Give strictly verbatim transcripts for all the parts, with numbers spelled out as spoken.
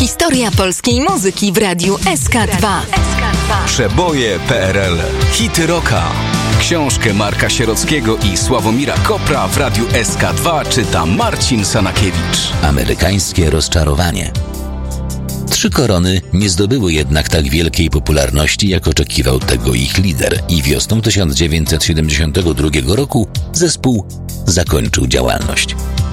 Historia polskiej muzyki w radiu S K dwa. Przeboje P R L. Hity rocka. Książkę Marka Sierockiego i Sławomira Kopra w radiu S K dwa czyta Marcin Sanakiewicz. Amerykańskie rozczarowanie. Trzy Korony nie zdobyły jednak tak wielkiej popularności, jak oczekiwał tego ich lider, i wiosną tysiąc dziewięćset siedemdziesiątego drugiego roku zespół zakończył działalność.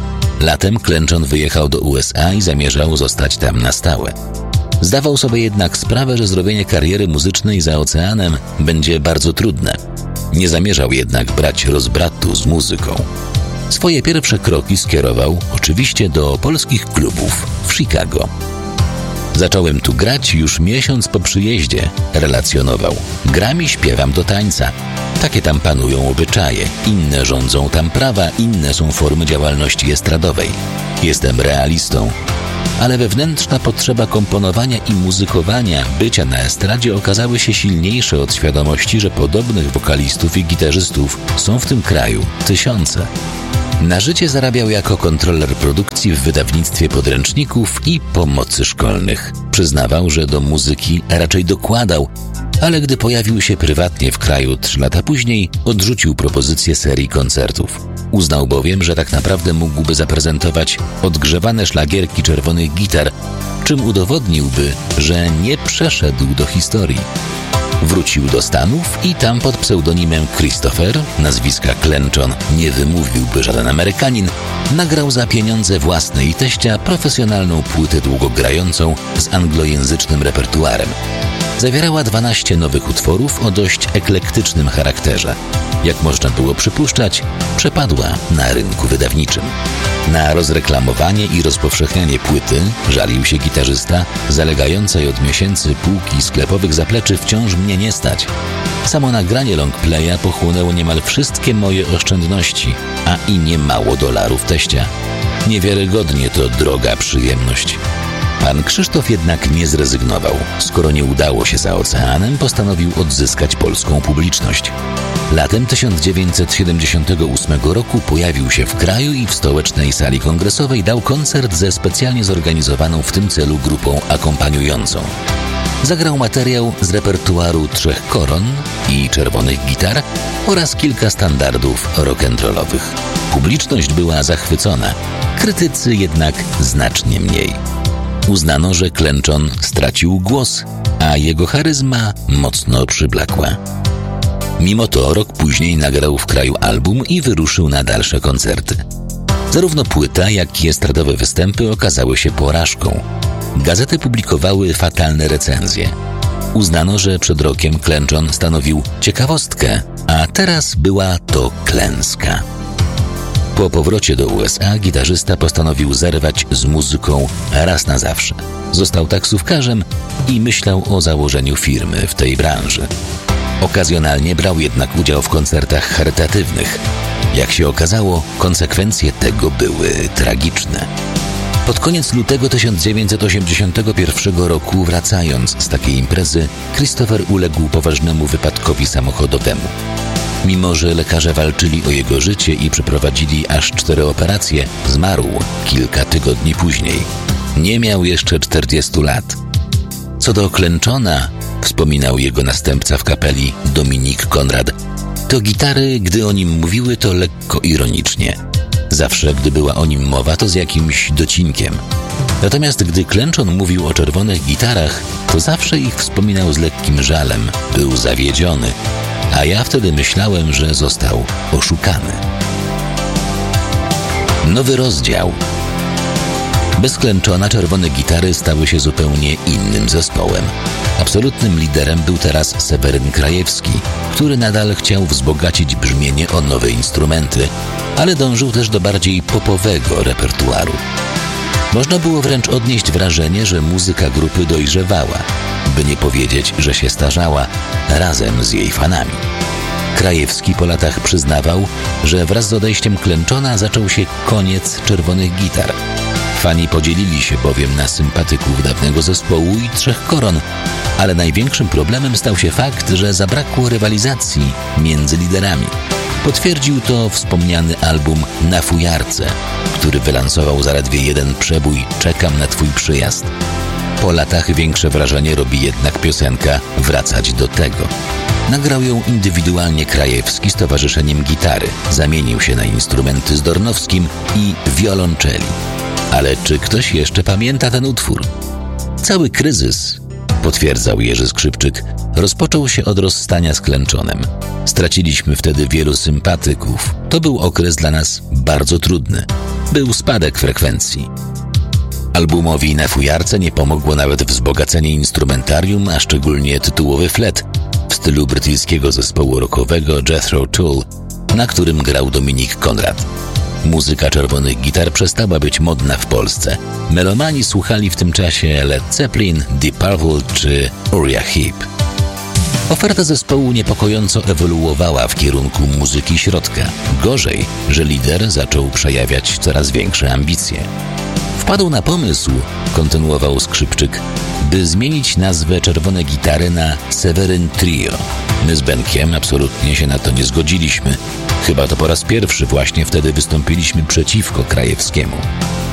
Latem Klęczon wyjechał do U S A i zamierzał zostać tam na stałe. Zdawał sobie jednak sprawę, że zrobienie kariery muzycznej za oceanem będzie bardzo trudne. Nie zamierzał jednak brać rozbratu z muzyką. Swoje pierwsze kroki skierował oczywiście do polskich klubów w Chicago. Zacząłem tu grać już miesiąc po przyjeździe, relacjonował. Gram i śpiewam do tańca. Takie tam panują obyczaje, inne rządzą tam prawa, inne są formy działalności estradowej. Jestem realistą. Ale wewnętrzna potrzeba komponowania i muzykowania, bycia na estradzie okazały się silniejsze od świadomości, że podobnych wokalistów i gitarzystów są w tym kraju tysiące. Na życie zarabiał jako kontroler produkcji w wydawnictwie podręczników i pomocy szkolnych. Przyznawał, że do muzyki raczej dokładał, ale gdy pojawił się prywatnie w kraju trzy lata później, odrzucił propozycję serii koncertów. Uznał bowiem, że tak naprawdę mógłby zaprezentować odgrzewane szlagierki czerwonych gitar, czym udowodniłby, że nie przeszedł do historii. Wrócił do Stanów i tam pod pseudonimem Christopher, nazwiska Klęczon nie wymówiłby żaden Amerykanin, nagrał za pieniądze własne i teścia profesjonalną płytę długogrającą z anglojęzycznym repertuarem. Zawierała dwanaście nowych utworów o dość eklektycznym charakterze. Jak można było przypuszczać, przepadła na rynku wydawniczym. Na rozreklamowanie i rozpowszechnianie płyty żalił się gitarzysta, zalegającej od miesięcy półki sklepowych zapleczy wciąż mnie nie stać. Samo nagranie longplaya pochłonęło niemal wszystkie moje oszczędności, a i nie mało dolarów teścia. Niewiarygodnie to droga przyjemność. Pan Krzysztof jednak nie zrezygnował. Skoro nie udało się za oceanem, postanowił odzyskać polską publiczność. Latem tysiąc dziewięćset siedemdziesiątego ósmego roku pojawił się w kraju i w stołecznej sali kongresowej dał koncert ze specjalnie zorganizowaną w tym celu grupą akompaniującą. Zagrał materiał z repertuaru Trzech Koron i Czerwonych Gitar oraz kilka standardów rock'n'rollowych. Publiczność była zachwycona, krytycy jednak znacznie mniej. Uznano, że Klęczon stracił głos, a jego charyzma mocno przyblakła. Mimo to rok później nagrał w kraju album i wyruszył na dalsze koncerty. Zarówno płyta, jak i estradowe występy okazały się porażką. Gazety publikowały fatalne recenzje. Uznano, że przed rokiem Klęczon stanowił ciekawostkę, a teraz była to klęska. Po powrocie do U S A gitarzysta postanowił zerwać z muzyką raz na zawsze. Został taksówkarzem i myślał o założeniu firmy w tej branży. Okazjonalnie brał jednak udział w koncertach charytatywnych. Jak się okazało, konsekwencje tego były tragiczne. Pod koniec lutego tysiąc dziewięćset osiemdziesiątego pierwszego roku, wracając z takiej imprezy, Christopher uległ poważnemu wypadkowi samochodowemu. Mimo że lekarze walczyli o jego życie i przeprowadzili aż cztery operacje, zmarł kilka tygodni później. Nie miał jeszcze czterdziestu lat. Co do Klęczona, wspominał jego następca w kapeli Dominik Konrad, to gitary, gdy o nim mówiły, to lekko ironicznie. Zawsze, gdy była o nim mowa, to z jakimś docinkiem. Natomiast gdy Klęczon mówił o czerwonych gitarach, to zawsze ich wspominał z lekkim żalem, był zawiedziony, a ja wtedy myślałem, że został oszukany. Nowy rozdział. Bez Klęczona czerwone gitary stały się zupełnie innym zespołem. Absolutnym liderem był teraz Seweryn Krajewski, który nadal chciał wzbogacić brzmienie o nowe instrumenty, ale dążył też do bardziej popowego repertuaru. Można było wręcz odnieść wrażenie, że muzyka grupy dojrzewała, by nie powiedzieć, że się starzała razem z jej fanami. Krajewski po latach przyznawał, że wraz z odejściem Klęczona zaczął się koniec czerwonych gitar. Fani podzielili się bowiem na sympatyków dawnego zespołu i Trzech Koron, ale największym problemem stał się fakt, że zabrakło rywalizacji między liderami. Potwierdził to wspomniany album Na fujarce, który wylansował zaledwie jeden przebój Czekam na twój przyjazd. Po latach większe wrażenie robi jednak piosenka Wracać do tego. Nagrał ją indywidualnie Krajewski z Towarzyszeniem Gitary. Zamienił się na instrumenty z Dornowskim i wiolonczeli. Ale czy ktoś jeszcze pamięta ten utwór? Cały kryzys, potwierdzał Jerzy Skrzypczyk, rozpoczął się od rozstania z Klęczonem. Straciliśmy wtedy wielu sympatyków. To był okres dla nas bardzo trudny. Był spadek frekwencji. Albumowi Na fujarce nie pomogło nawet wzbogacenie instrumentarium, a szczególnie tytułowy flet w stylu brytyjskiego zespołu rockowego Jethro Tull, na którym grał Dominik Konrad. Muzyka czerwonych gitar przestała być modna w Polsce. Melomani słuchali w tym czasie Led Zeppelin, Deep Purple czy Uriah Heep. Oferta zespołu niepokojąco ewoluowała w kierunku muzyki środka. Gorzej, że lider zaczął przejawiać coraz większe ambicje. Wpadł na pomysł, kontynuował Skrzypczyk, by zmienić nazwę Czerwone Gitary na Seweryn Trio. My z Benkiem absolutnie się na to nie zgodziliśmy. Chyba to po raz pierwszy właśnie wtedy wystąpiliśmy przeciwko Krajewskiemu.